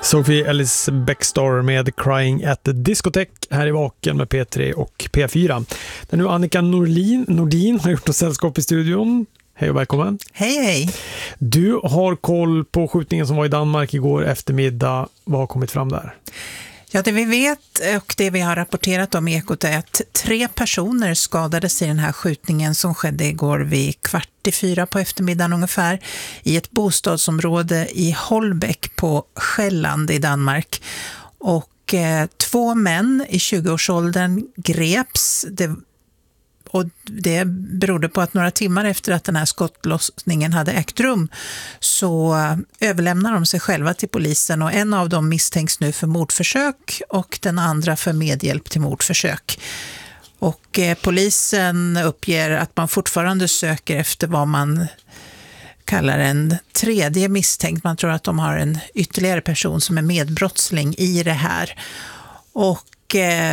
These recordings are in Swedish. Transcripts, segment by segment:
Sophie Ellis Bextor med Crying at the Discotheque här i Vaken med P3 och P4. Där nu Annika Nordin har gjort ett sällskap i studion. Hej och välkommen. Hej, hej. Du har koll på skjutningen som var i Danmark igår eftermiddag. Vad har kommit fram där? Ja, det vi vet och det vi har rapporterat om i Ekot är att 3 personer skadades i den här skjutningen som skedde igår vid 3:15 på eftermiddagen ungefär i ett bostadsområde i Holbæk på Själland i Danmark. Och 2 män i 20-årsåldern greps. Det berodde på att några timmar efter att den här skottlossningen hade ägt rum så överlämnar de sig själva till polisen, och en av dem misstänks nu för mordförsök och den andra för medhjälp till mordförsök. Och polisen uppger att man fortfarande söker efter vad man kallar en tredje misstänkt. Man tror att de har en ytterligare person som är medbrottsling i det här. Och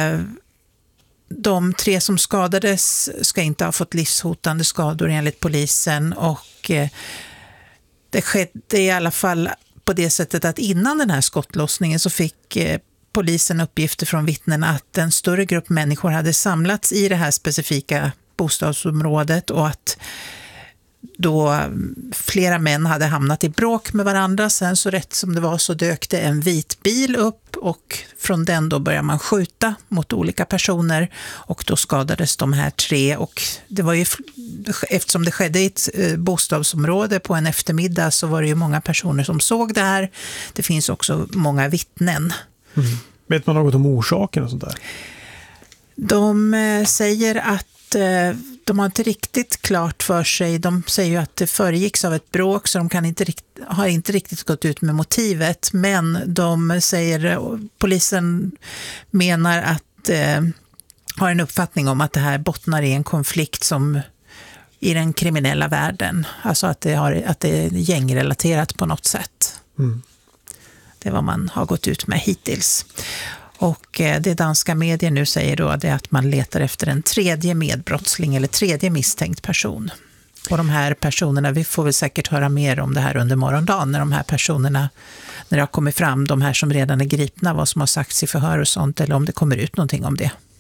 de 3 som skadades ska inte ha fått livshotande skador enligt polisen, och det skedde i alla fall på det sättet att innan den här skottlossningen så fick polisen uppgifter från vittnen att en större grupp människor hade samlats i det här specifika bostadsområdet och att då flera män hade hamnat i bråk med varandra. Sen så rätt som det var så dök det en vit bil upp, och från den då började man skjuta mot olika personer, och då skadades de här 3. Och det var ju, eftersom det skedde i ett bostadsområde på en eftermiddag, så var det ju många personer som såg det här. Det finns också många vittnen. Mm. Vet man något om orsaken och sånt där? De säger att de har inte riktigt klart för sig. De säger ju att det föregicks av ett bråk, så de har inte riktigt gått ut med motivet. Men de säger, polisen menar att har en uppfattning om att det här bottnar i en konflikt som i den kriminella världen. Alltså att det är gängrelaterat på något sätt. Mm. Det är vad man har gått ut med hittills. Och det danska medier nu säger då det att man letar efter en tredje medbrottsling eller tredje misstänkt person. Och de här personerna, vi får väl säkert höra mer om det här under morgondagen, när de här personerna, när det har kommit fram, de här som redan är gripna, vad som har sagts i förhör och sånt, eller om det kommer ut någonting om det.